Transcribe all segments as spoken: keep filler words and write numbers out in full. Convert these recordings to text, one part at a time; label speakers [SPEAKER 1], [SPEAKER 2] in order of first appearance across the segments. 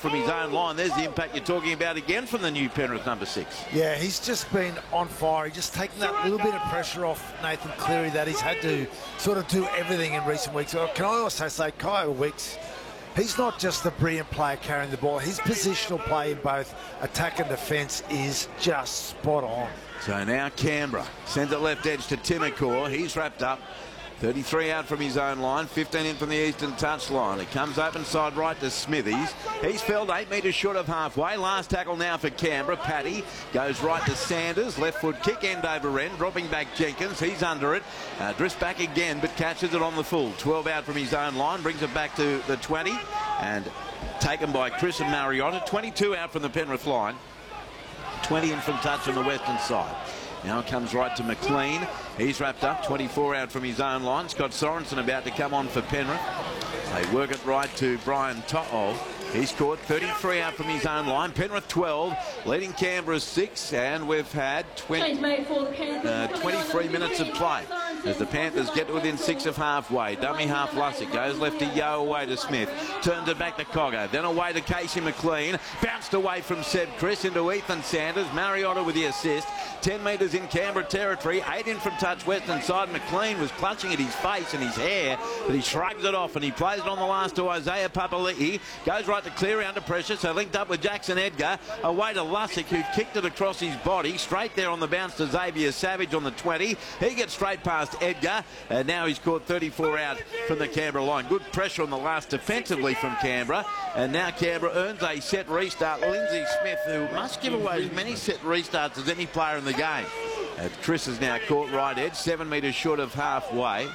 [SPEAKER 1] from his own line. There's the impact you're talking about again from the new Penrith number six.
[SPEAKER 2] Yeah, he's just been on fire. He's just taken that little bit of pressure off Nathan Cleary that he's had to sort of do everything in recent weeks. Can I also say Kyle Weeks, he's not just a brilliant player carrying the ball. His positional play in both attack and defence is just spot on.
[SPEAKER 1] So now Canberra sends it left edge to Timokor. He's wrapped up. thirty-three out from his own line, fifteen in from the eastern touch line. It comes open side right to Smithies. He's felled eight metres short of halfway. Last tackle now for Canberra. Paddy goes right to Sanders. Left foot kick end over end. Dropping back Jenkins. He's under it. Uh, drifts back again but catches it on the full. twelve out from his own line. Brings it back to the twenty. And taken by Chris and Mariota. twenty-two out from the Penrith line. twenty in from touch on the western side. Now it comes right to McLean. He's wrapped up. twenty-four out from his own line. Scott Sorensen about to come on for Penrith. They work it right to Brian To'o. He's caught. thirty-three out from his own line. Penrith twelve, leading Canberra six, and we've had twenty, uh, twenty-three minutes of play as the Panthers get within six of halfway. Dummy half Lussick goes left to Yo, away to Smith. Turns it back to Cogger. Then away to Casey McLean. Bounced away from Seb Chris into Ethan Sanders. Mariota with the assist. ten metres in Canberra territory. eight in from touch western side. McLean was clutching at his face and his hair, but he shrugs it off and he plays it on the last to Isaiah Papali'i. Goes right to Cleary under pressure, so linked up with Jackson Edgar. Away to Lussick, who kicked it across his body. Straight there on the bounce to Xavier Savage on the twenty. He gets straight past Edgar, and now he's caught thirty-four out from the Canberra line. Good pressure on the last defensively from Canberra, and now Canberra earns a set restart. Lindsay Smith, who must give away as many set restarts as any player in the game. And Chris is now caught right edge, seven metres short of halfway,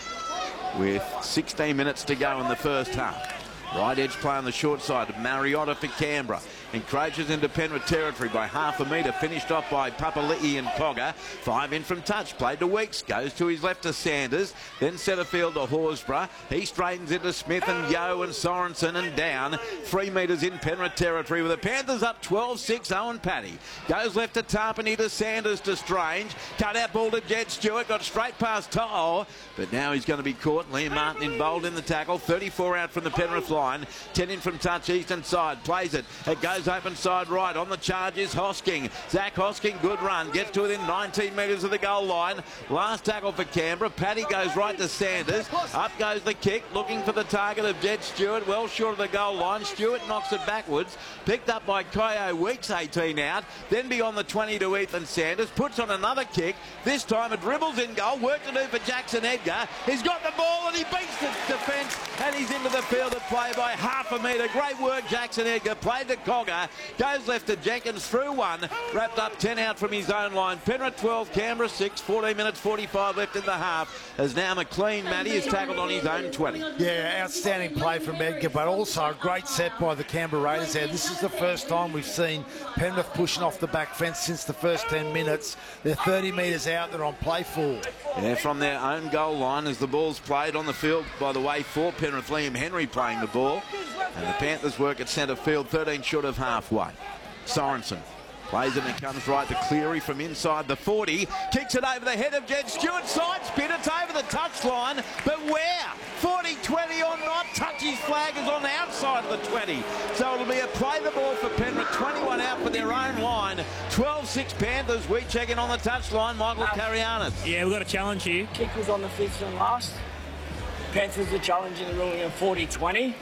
[SPEAKER 1] with sixteen minutes to go in the first half. Right edge play on the short side of Mariota for Canberra. Encroaches into Penrith territory by half a metre. Finished off by Papali'i and Cogger. Five in from touch. Played to Weeks. Goes to his left to Sanders. Then centre field to Horsburgh. He straightens into Smith and Yo and Sorensen and down. Three metres in Penrith territory with the Panthers up twelve six. Owen Paddy goes left to Tarpany to Sanders to Strange. Cut out ball to Jed Stewart. Got straight past To'o. But now he's going to be caught. Liam Martin involved in the tackle. thirty-four out from the Penrith line. ten in from touch eastern side. Plays it. It goes open side right. On the charge is Hosking. Zach Hosking, good run. Gets to within nineteen metres of the goal line. Last tackle for Canberra. Paddy goes right to Sanders. Up goes the kick. Looking for the target of Jed Stewart. Well short of the goal line. Stewart knocks it backwards. Picked up by Kyo Weeks, eighteen out. Then beyond the twenty to Ethan Sanders. Puts on another kick. This time it dribbles in goal. Work to do for Jackson Edgar. He's got the ball and he beats the defence. And he's into the field of play by half a metre. Great work, Jackson Edgar. Played to Cogger. Goes left to Jenkins through one. Wrapped up ten out from his own line. Penrith twelve, Canberra six. fourteen minutes forty-five left in the half. As now McLean, Matty, is tackled on his own twenty.
[SPEAKER 2] Yeah, outstanding play from Edgar, but also a great set by the Canberra Raiders there. This is the first time we've seen Penrith pushing off the back fence since the first ten minutes. They're thirty metres out. They're on play full.
[SPEAKER 1] Yeah, from their own goal line as the ball's played on the field, by the way, for Penrith. Liam Henry playing the ball. And the Panthers work at centre field, thirteen short of halfway. Sorensen plays it and it comes right to Cleary from inside the forty. Kicks it over the head of Jed Stewart. Side spin, it's over the touchline. But where? forty twenty or not. Touchy's flag is on the outside of the twenty. So it'll be a play the ball for Penrith. twenty-one out for their own line. twelve six Panthers. We check in on the touchline. Michael Karianis.
[SPEAKER 3] Yeah, we've got a challenge here.
[SPEAKER 4] Kick was on the fifth and last. Panthers are challenging the ruling of forty twenty.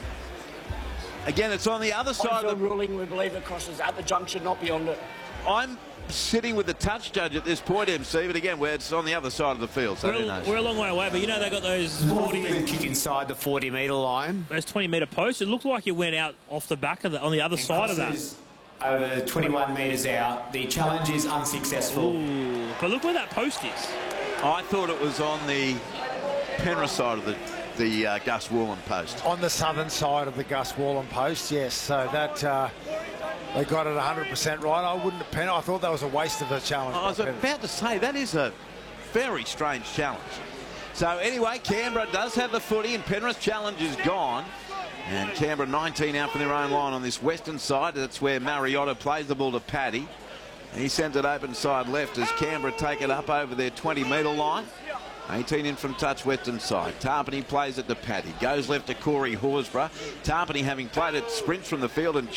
[SPEAKER 1] Again, it's on the other side of the
[SPEAKER 4] ruling. We believe it crosses at the junction, not beyond it.
[SPEAKER 1] I'm sitting with the touch judge at this point, M C, but again, where it's on the other side of the field, so
[SPEAKER 3] we're,
[SPEAKER 1] who knows?
[SPEAKER 3] We're a long way away, but you know they got those forty
[SPEAKER 5] kick inside the forty metre line.
[SPEAKER 3] Those twenty metre posts. It looked like it went out off the back of the on the other
[SPEAKER 5] it
[SPEAKER 3] side of that.
[SPEAKER 5] Over twenty-one metres out. The challenge is unsuccessful.
[SPEAKER 3] Ooh, but look where that post is.
[SPEAKER 1] I thought it was on the Penrith side of the the uh, Gus Wallen post.
[SPEAKER 2] On the southern side of the Gus Wallen post, yes. So that uh, they got it one hundred percent right. I wouldn't have pen. I thought that was a waste of a challenge.
[SPEAKER 1] I was about to say, that is a very strange challenge. So anyway, Canberra does have the footy and Penrith's challenge is gone. And Canberra nineteen out from their own line on this western side. That's where Mariota plays the ball to Paddy. He sends it open side left as Canberra take it up over their twenty metre line. eighteen in from touch western side. Tarpany plays it to Paddy. Goes left to Corey Horsburgh. Tarpany, having played it, sprints from the field and